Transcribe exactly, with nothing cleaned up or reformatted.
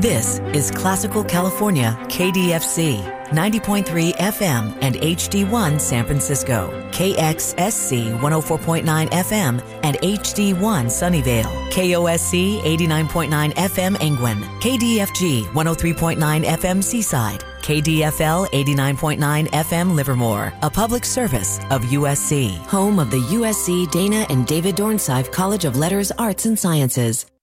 This is Classical California, K D F C, ninety point three F M and H D one San Francisco, K X S C one oh four point nine F M and H D one Sunnyvale, K O S C eighty-nine point nine F M Angwin, K D F G one oh three point nine F M Seaside, K D F L eighty-nine point nine F M Livermore, a public service of U S C, home of the U S C Dana and David Dornsife College of Letters, Arts and Sciences.